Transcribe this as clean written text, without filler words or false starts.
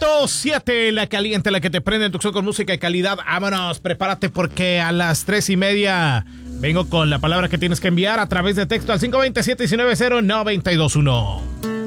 100.7, la caliente, la que te prende en tu con música de calidad. Vámonos, prepárate porque a las 3:30 vengo con la palabra que tienes que enviar a través de texto al 527-190921.